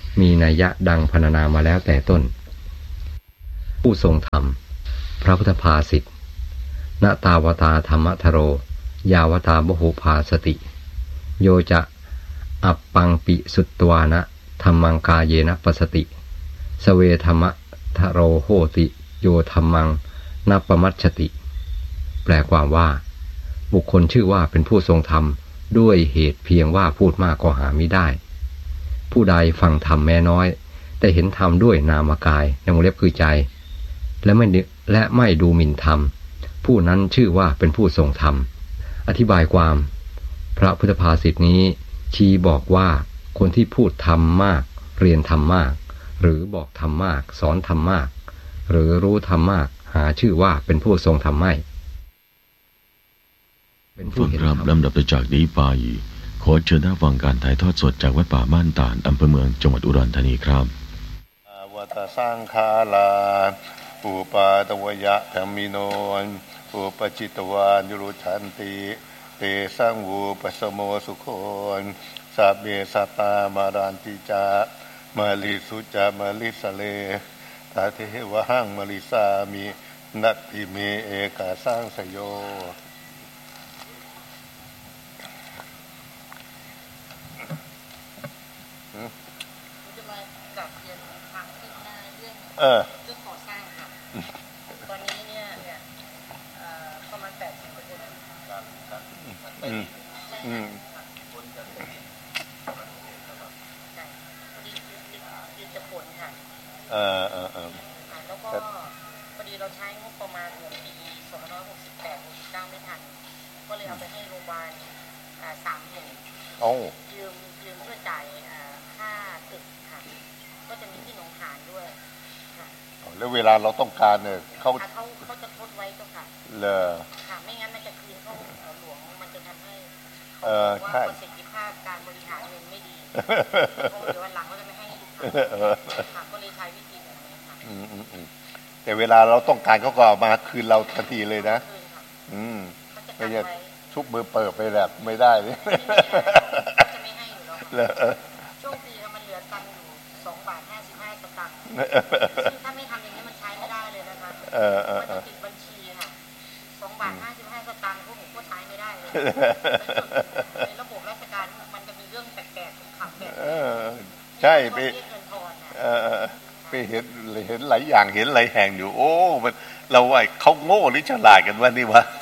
มีนัยยะดังพรรณนามาแล้วแต่ต้นผู้ทรงธรรมพระพุทธภาษิตณตาวตาธรรมทโรยาวตาบหุภาสติโยจะอัปปังปิสุตตวานะธรรมังกาเยนะปัสสติสเวธรรมทโรโหติโยธรรมังนัปปมัชชติแปลความว่าบุคคลชื่อว่าเป็นผู้ทรงธรรมด้วยเหตุเพียงว่าพูดมากก็หามิได้ผู้ใดฟังธรรมแม้น้อยแต่เห็นธรรมด้วยนามกายในวงเล็บคือใจและไม่และไม่ดูหมิ่นธรรมผู้นั้นชื่อว่าเป็นผู้ทรงธรรมอธิบายความพระพุทธภาษิตนี้ชี้บอกว่าคนที่พูดธรรมมากเรียนธรรมมากหรือบอกธรรมมากสอนธรรมมากหรือรู้ธรรมมากหาชื่อว่าเป็นผู้ทรงธรรมไม่เป็นผู้เห็นธรรมลำดับจากนี้ไปขอเชิญท่านฟังการถ่ายทอดสดจากวัดป่าม่านตาดอำเภอเมืองจังหวัดอุดรธานีครับวัตสังฆาลาอุปาตวยะธรรมิโนอุปจิตวานุรุชันติเตสังวูปสโมสุโคนสัพเบสัตตามารันติจามาลิสุจามาลิสเลตาเทวะหังมาลิสามินัตติเมเอกาสังสโยเออเรื่องก่อสร้างค่ะตอนนี้เนี่ยเนี่ยประมาณแปดสิบเปอร์เซ็นต์อืมอืมพอดีคือจะผลค่ะเออเออเออแล้วก็พอดีเราใช้งบประมาณของปีสองพันห้าร้อยหกสิบแปด หกสิบเก้าไม่ทันก็เลยเอาไปให้โรงพยาบาลสามแห่งยืมยืมเพื่อจ่ายค่าตึกค่ะก็จะมีที่หนองหานด้วยแล้วเวลาเราต้องการเนี่ยเขาเขาเขาจะทดไว้ก็ค่ะเลยค่ะไม่งั้นมันจะคืนเขาหลวงมันจะทำให้เออใช่ประสิทธิภาพการบริหารเงินไม่ดีเพราะเดี๋ยววันหลังเขาจะไม่ให้ค่ะก็เลยใช้วิธีแบบนี้ค่ะอืมอืมอืมแต่เวลาเราต้องการเขาก็มาคืนเราทันทีเลยนะอืมไม่ใช่ชุบมือเปิดไปแบบไม่ได้เลยจะไม่ให้อยู่แล้วโชคดีค่ะมันเหลือตังค์อยู่สองบาทห้าสิบห้าสตางค์ซึ่งถ้าไม่ทำอย่างนี้มันใช้ไม่ได้เลยนะคะมันจะติดบัญชีค่ะสองบาทห้าสิบห้าสตางค์พวกผมก็ใช้ไม่ได้เลยในระบบราชการมันจะมีเรื่องแปลกๆขับแบบใช่ไปไปเห็นเห็นหลายอย่างเห็นหลายแห่งอยู่โอ้มันเราว่าเขาโง่หรือฉลาดกันวะนี่วะ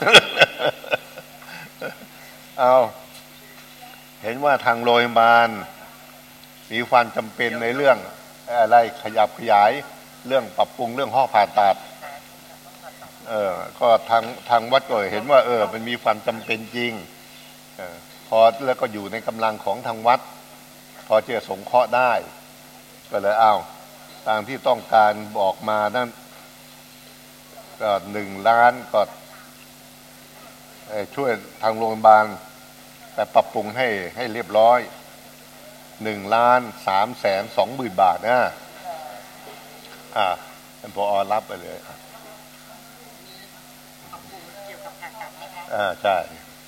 เอาเห็นว่าทางโรงพยาบาลมีความจำเป็นในเรื่องอะไรขยับขยายเรื่องปรับปรุงเรื่องห้องผ่าตัดเออก็ทางทางวัดก็เห็นว่าเออมันมีความจำเป็นจริงเออพอแล้วก็อยู่ในกำลังของทางวัดพอจะสงเคราะห์ได้ก็เลยเอาตามที่ต้องการบอกมานั่นก็หนึ่งล้านก็ช่วยทางโรงพยาบาลแต่ปรับปรุงให้ให้เรียบร้อยหนึ่งล้านสามแสนสองหมื่นบาทนะอ่าท่านผอ.รับไปเลยอ่าใช่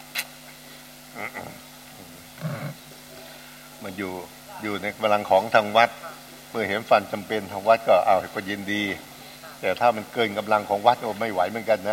มันอยู่อยู่ในกำลังของทางวัดเมื่อเห็นฟันจำเป็นทางวัดก็เอาก็ยินดีแต่ถ้ามันเกินกำลังของวัดก็ไม่ไหวเหมือนกันนะ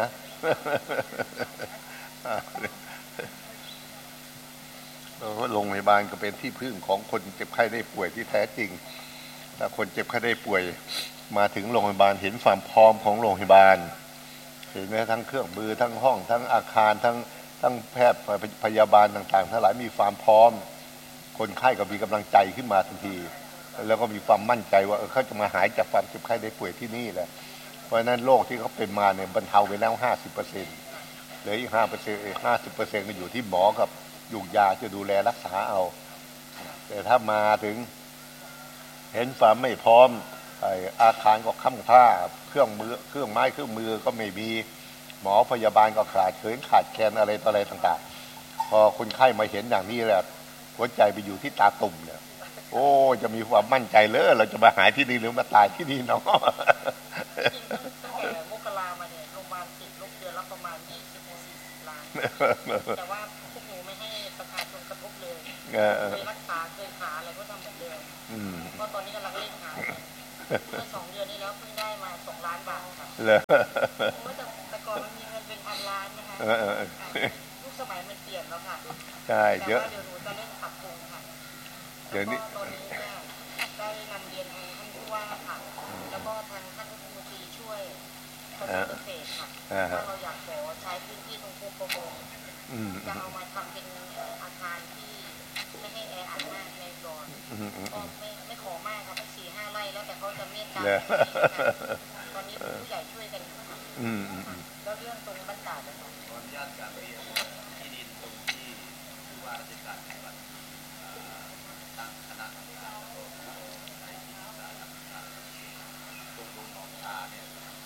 โรงพยาบาลก็เป็นที่พึ่งของคนเจ็บไข้ได้ป่วยที่แท้จริงถ้าคนเจ็บไข้ได้ป่วยมาถึงโรงพยาบาลเห็นความพร้อมของโรงพยาบาลเห็นไหมทั้งเครื่องมือทั้งห้องทั้งอาคารทั้งทั้งแพทย์พยาบาลต่างๆทั้งหลายมีความพร้อมคนไข้ก็มีกำลังใจขึ้นมาทันทีแล้วก็มีความมั่นใจว่าเขาจะมาหายจากความเจ็บไข้ได้ป่วยที่นี่แหละเพราะฉะนั้นโรคที่เขาเป็นมาเนี่ยบรรเทาไปแล้วห้าสิบเปอร์เซ็นต์เหลืออีกห้าเปอร์เซ็นต์ห้าสิบเปอร์เซ็นต์ก็อยู่ที่หมอกับยุกยาจะดูแลรักษาเอาแต่ถ้ามาถึงเห็นความไม่พร้อมอาคารก็ค้ำค่าเครื่องมือเครื่องไม้เครื่องมือก็ไม่มีหมอพยาบาลก็ขาดเขินขาดแคลนอะไรต่ออะไรต่างๆพอคนไข้มาเห็นอย่างนี้แหละหัวใจไปอยู่ที่ตาตุ่มเนี่ยโอ้จะมีความมั่นใจเลยเราจะมาหายที่นี่หรือมาตายที่นี่เนาะตั้งแต่มกรามาเนี่ยโรงพยาบาลติดลบเดือนละประมาณยี่สิบถึงสี่สิบล้านแต่ว่าพวกหนูไม่ให้ประชาชนกระทบเลยเคยรักษาเคยหาอะไรก็ทำเหมือนเดิมเพราะตอนนี้กำลังเล่นหาเมื่อสองเดือนนี้แล้วเพิ่งได้มาสองล้านบาทค่ะเลยแต่แต่ก่อนมันมีเงินเป็นพันล้านนะคะยุคสมัยมันเปลี่ยนแล้วค่ะใช่เยอะเดี๋ยวหนูจะเล่นปรับปรุงค่ะเดี๋ยวนี้ตอนนี้เนี่ยได้นำเรียนทางท่านผู้ว่าค่ะแล้วก็ทางท่านรัฐมนตรีช่วยกระทรวงเกษตรค่ะว่าเราอยากขอใช้พื้นที่ตรงโคกประมงจะเอามาทำเป็นอาคารที่ไม่ให้แออัดมากในดอนก็ไม่ไม่ขอมากครับไม่สี่ห้าไร่แล้วแต่เขาจะเมตตาตอนนี้ผู้ใหญ่ช่วยกันค่ะแล้วเรื่องตรงบ้านตาดนะคะขออนุญาตการเรียนที่ดินตรงที่ผู้ว่าราชการจังหวัดตั้งคณะกรรมการแล้วก็ในที่ปรึกษาทางการตรงตรงหนองคาเนี่ย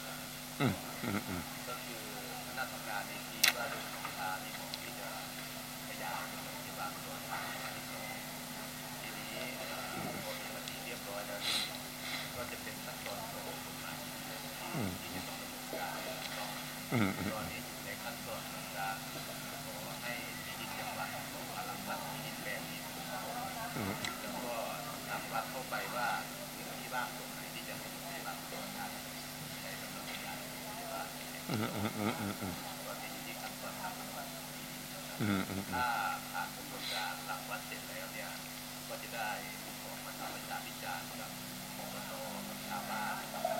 ก็คือคณะกรรมการในที่ว่าโรงหนองคานี่ผมที่จะขยายเป็นโรงพยาบาลส่วนทางที่สองทีนี้พอมีมติเรียบร้อยแล้วก็จะเป็นขั้นตอนของกฎหมายที่จะต้องดำเนินการตอนนี้อยู่ในขั้นตอนของการขอให้ที่ดินจังหวัดของพลังวัดที่ดินแปลงนี้แล้วก็นำวัดเข้าไปว่าพื้นที่ว่างตรงไหนที่จะให้โรงพยาบาลส่วนทางใช้ดำเนินการว่าตอนนี้อยู่ที่ขั้นตอนทางจังหวัดถ้าผ่านกระบวนการหลังวัดเสร็จแล้วเนี่ยก็จะได้ออกมาทำประชาพิจารณ์กับอบตกับชาวบ้าน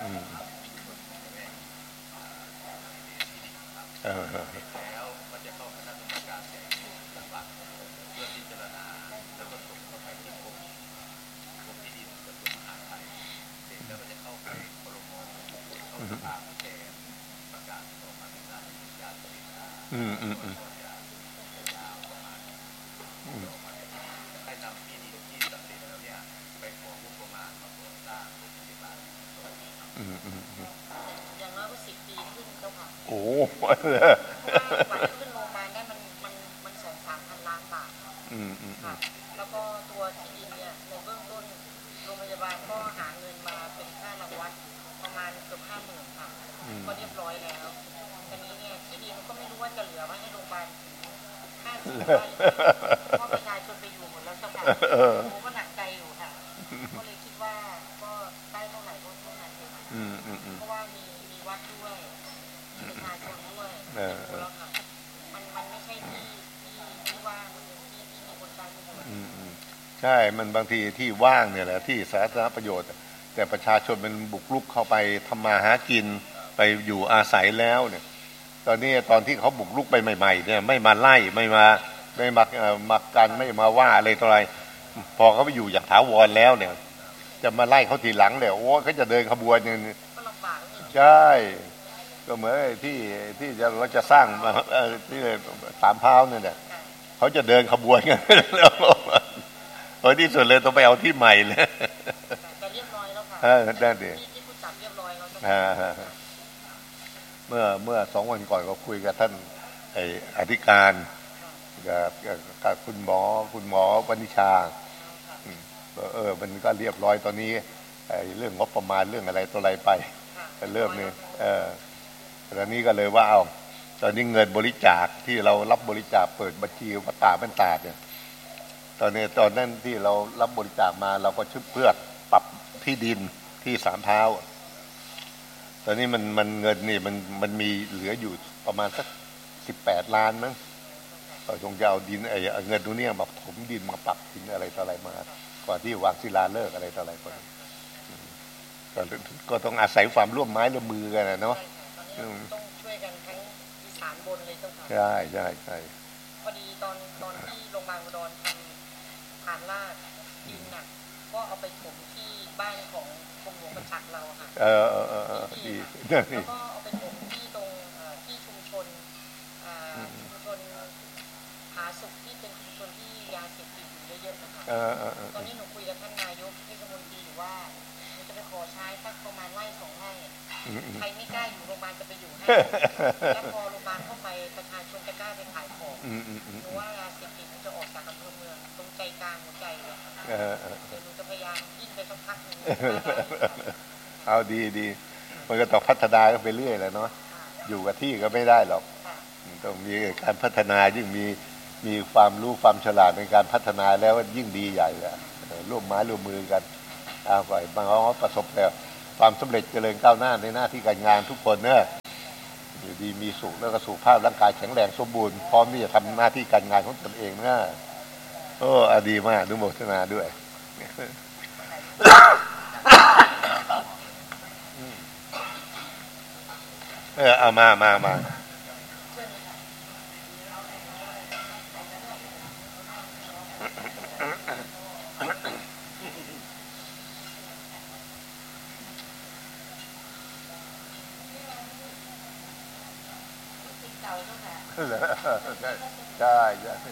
แล้วก็จะเข้าคณะกรรมการใหญ่จังหวัดเพื่อพิจารณาแล้วก็ส่งเข้าไปที่กรมกรมที่ดินกระทรวงมหาดไทยเสร็จแล้วก็จะเข้าไปครม.เข้าสภาผู้แทนประกาศออกมาเป็นราชกิจจานุเบกษาอืมอืมอืมยาวประมาณให้นำที่ดินที่ตัดสินแล้วเนี่ยไปของงบประมาณมาก่อสร้างโรงพยาบาลอืมอืมอย่างน้อยก็สิบปีขึ้นเจ้าค่ะโอ้กว่าจะขึ้นโรงพยาบาลได้มันมันมันสองสามพันล้านบาทอืมอืมค่ะแล้วก็ตัวที่ดินเนี่ยในเบื้องต้นโรงพยาบาลก็หาเงินมาเป็นค่ารางวัลประมาณเกือบห้าหมื่นค่ะก็เรียบร้อยแล้วตอนนี้เนี่ยที่ดินก็ไม่รู้ว่าจะเหลือไว้ให้โรงพยาบาลถึงห้าสิบไร่เพราะประชาชนไปอยู่หมดแล้วเจ้าค่ะโอ้ก็หนักใจอยู่ค่ะก็เลยคิดว่าก็ได้เท่าไหร่ก็เท่านั้นเองเพราะว่ามีมีวัดด้วยมีประชาชนด้วยแล้วค่ะมันมันไม่ใช่ที่ที่ที่ว่างที่ที่มีคนใช้ประโยชน์ใช่มันบางทีที่ว่างเนี่ยแหละที่สาธารณประโยชน์แต่ประชาชนมันบุกรุกเข้าไปทำมาหากินไปอยู่อาศัยแล้วเนี่ยตอนนี้ตอนที่เขาบุกรุกไปใหม่ๆเนี่ยไม่มาไล่ไม่มาไม่มามากันไม่มาว่าอะไรต่ออะไรพอเขาไปอยู่อย่างถาวรแล้วเนี่ยจะมาไล่เขาทีหลังเนี่ยโอ้เขาจะเดินขบวนอย่างนี้ใช่ก็เหมือนที่ที่จะเราจะสร้างที่สามพร้าวเนี่ยเนี่ยเขาจะเดินขบวนกันแล้วพอที่สุดเลยต้องไปเอาที่ใหม่เลยแต่เรียบร้อยแล้วค่ะได้ดีที่ผู้จัดเรียบร้อยแล้วเมื่อเมื่อสองวันก่อนก็คุยกับท่านไอ้อธิการกับกับคุณหมอคุณหมอวณิชาเออมันก็เรียบร้อยตอนนี้ไอ้เรื่องงบประมาณเรื่องอะไรตัวอะไรไปเริ่มนี่เออตอนนี้ก็เลยว่าเอาตอนนี้เงินบริจาคที่เรารับบริจาคเปิดบัญชีวัดป่าบ้านตาดเนี่ยตอนนี้ตอนนั้นที่เรารับบริจาคมาเราก็ชุบเพื่อปรับที่ดินที่สามเท้าตอนนี้มันมันเงินนี่มันมันมีเหลืออยู่ประมาณสักสิบแปดล้านมั้งเราคงจะเอาดินไอ้เงินตรงนี้มาถมดินมาปรับดินอะไรต่ออะไรมาก่อนที่วางศิลาฤกษ์อะไรต่ออะไรก่อนก็ต้องอาศัยความร่วมไม้ร่วมมือกันนะเนาะต้องช่วยกันทั้งอีสานบนเลยเจ้าค่ะใช่ใช่ใช่พอดีตอนตอนที่โรงพยาบาลอุดรทำฐานรากดินน่ะก็เอาไปถมที่บ้านของกรมหลวงประจักษ์เราค่ะเออเออเออดีแล้วก็เอาไปถมที่ตรงที่ชุมชนชุมชนผาสุกที่เป็นชุมชนที่ยาเสพติดอยู่เยอะๆนะคะตอนนี้หนูคุยกับท่านนายกเทศมนตรีอยู่ว่าหนูจะไปขอใช้สักประมาณไร่สองไร่ใครไม่กล้าอยู่โรงพยาบาลจะไปอยู่ให้แล้วพอโรงพยาบาลเข้าไปประชาชนจะกล้าไปขายของหนูว่ายาเสพติดมันจะออกจากอำเภอเมืองตรงใจกลางหัวใจเลยเดี๋ยวหนูจะพยายามยิ่งไปสักพักนึงเอาดีดีมันก็ต้องพัฒนาไปเรื่อยแหละเนาะอยู่กับที่ก็ไม่ได้หรอกต้องมีการพัฒนายิ่งมีมีความรู้ความฉลาดในการพัฒนาแล้วยิ่งดีใหญ่เลยร่วมไม้ร่วมมือกันเอาไปบางเขาประสบแต่ความสำเร็จเจริญก้าวหน้าในหน้าที่การงานทุกคนเนอะอยู่ดีมีสุขแล้วก็สุขภาพร่างกายแข็งแรงสมบูรณ์พร้อมที่จะทำหน้าที่การงานของตนเองเนอะโอ้อดีมากนุโมทนาด้วยเออเอามามามาใช่ใช่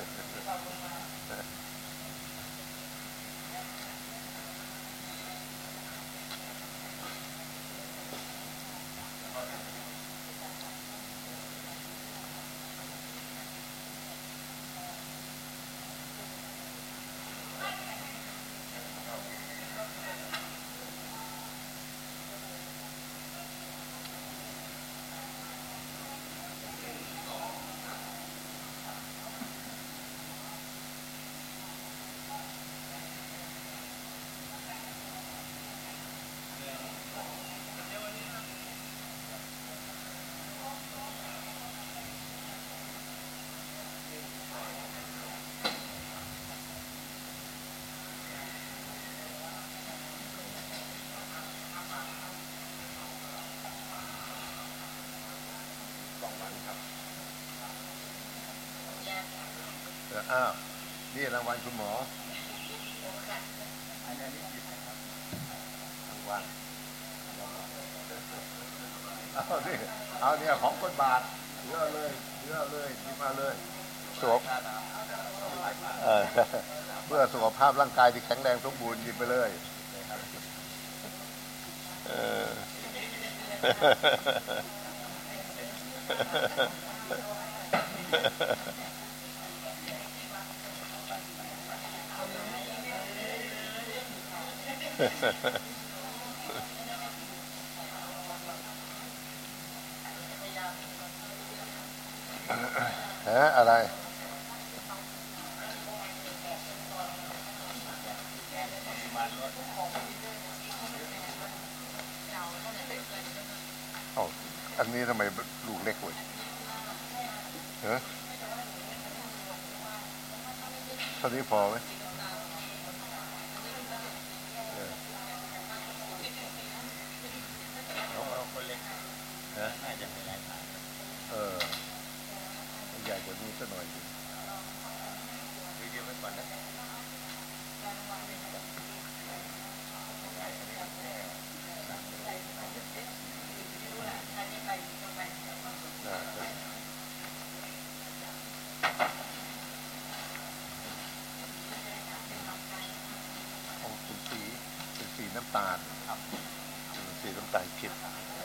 อ้าวนี่รางวัลคุณหมอรางวัลเอานี่เอาเนี่ยของคนบาทเยอะเลยเยอะเลยนี่มาเลยสวมเพื่อสุขภาพร่างกายที่แข็งแรงสมบูรณ์ยิบไปเลยเออฮะอะไรอ๋ออันนี้ทำไมลูกเล็กเว้ยเฮ้ยเท่านี้พอไหมเออใหญ่กว่านี้สักหน่อยดิวีดีโอไปก่อนนะเป็นสีเป็นสีน้ำตาลสีน้ำตาลเขียว